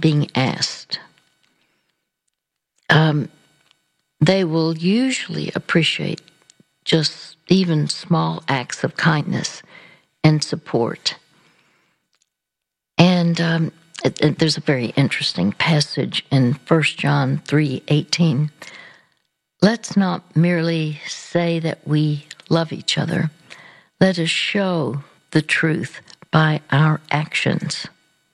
being asked, they will usually appreciate just even small acts of kindness and support. And there's a very interesting passage in 1 John 3:18. Let's not merely say that we love each other. Let us show the truth by our actions.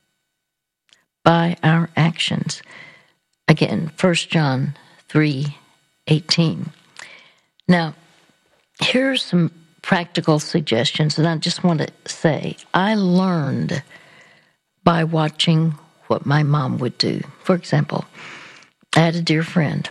By our actions. Again, 1 John 3:18. Now, here are some practical suggestions, and I just want to say, I learned by watching what my mom would do. For example, I had a dear friend.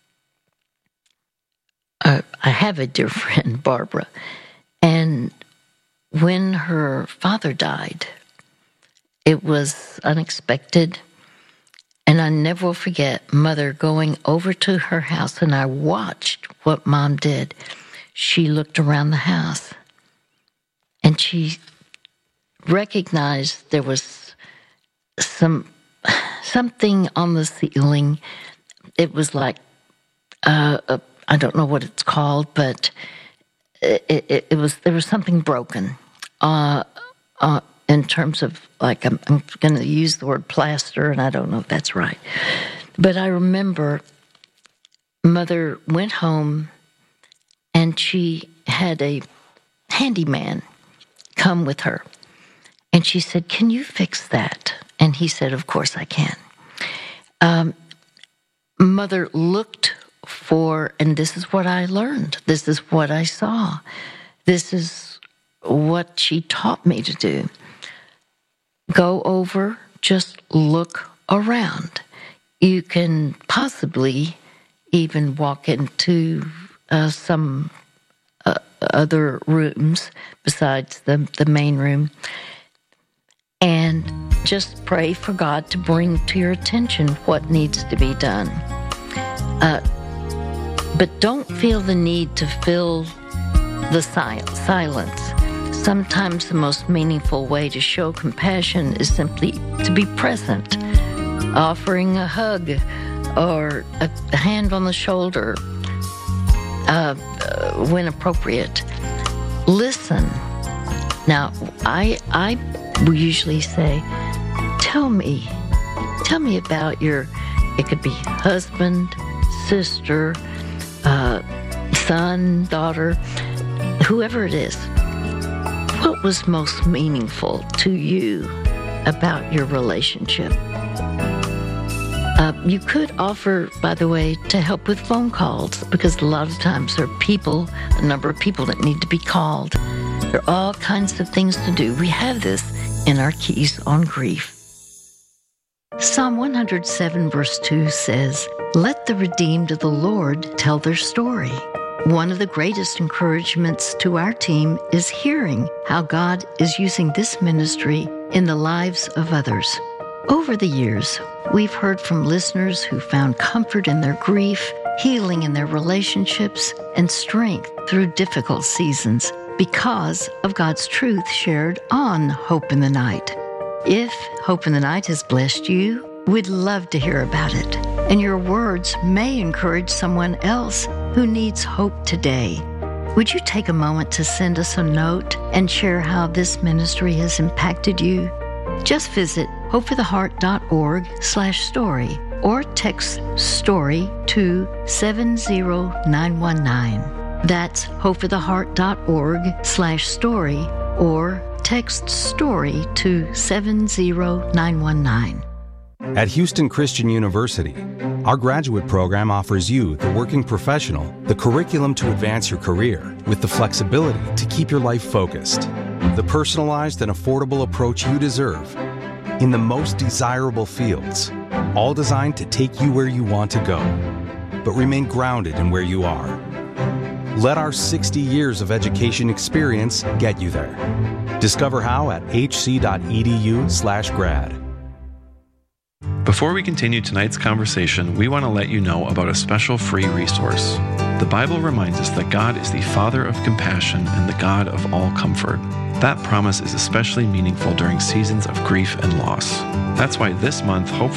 I have a dear friend, Barbara, and when her father died, it was unexpected, and I never will forget Mother going over to her house, and I watched what Mom did. She looked around the house, and she recognized there was something on the ceiling. It was like, I don't know what it's called, but there was something broken in terms of, like, I'm going to use the word plaster, and I don't know if that's right. But I remember Mother went home, and she had a handyman come with her. And she said, "Can you fix that?" And he said, "Of course I can." Mother looked for, and this is what I learned. This is what I saw. This is what she taught me to do. Go over, just look around. You can possibly even walk into some other rooms besides the main room, and just pray for God to bring to your attention what needs to be done. But don't feel the need to fill the silence. Sometimes the most meaningful way to show compassion is simply to be present, offering a hug or a hand on the shoulder when appropriate. Listen. Now, I usually say, tell me about your, it could be husband, sister, son, daughter, whoever it is. What was most meaningful to you about your relationship? You could offer, by the way, to help with phone calls, because a lot of times there are a number of people that need to be called. There are all kinds of things to do. We have this in our Keys on Grief. Psalm 107 verse 2 says, "Let the redeemed of the Lord tell their story." One of the greatest encouragements to our team is hearing how God is using this ministry in the lives of others. Over the years, we've heard from listeners who found comfort in their grief, healing in their relationships, and strength through difficult seasons because of God's truth shared on Hope in the Night. If Hope in the Night has blessed you, we'd love to hear about it. And your words may encourage someone else who needs hope today. Would you take a moment to send us a note and share how this ministry has impacted you? Just visit hopefortheheart.org/story or text STORY to 70919. That's hopefortheheart.org/story or text STORY to 70919. At Houston Christian University, our graduate program offers you, the working professional, the curriculum to advance your career with the flexibility to keep your life focused, the personalized and affordable approach you deserve in the most desirable fields, all designed to take you where you want to go, but remain grounded in where you are. Let our 60 years of education experience get you there. Discover how at hc.edu/grad. Before we continue tonight's conversation, we want to let you know about a special free resource. The Bible reminds us that God is the Father of compassion and the God of all comfort. That promise is especially meaningful during seasons of grief and loss. That's why this month, Hope